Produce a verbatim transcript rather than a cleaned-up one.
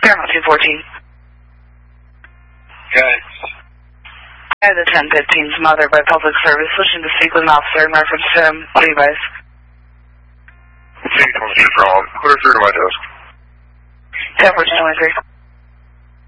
Paramount two fourteen. Okay. I have the ten fifteen's mother by public service. Wishing to speak with an officer in reference to him. What do you guys? C twenty-three for all. Clear through to my desk. ten fourteen twenty-three.